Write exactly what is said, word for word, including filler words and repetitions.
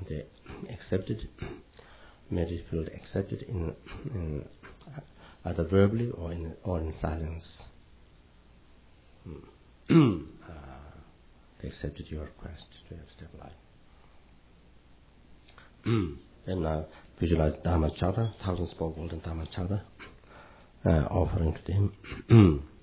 they accepted, made it feel accepted in, in either verbally or in or in silence. uh, they accepted your request to have stabilized. Then uh, visualize Dharma Chakra, thousand spoke golden Dharma Chakra, uh, offering to them.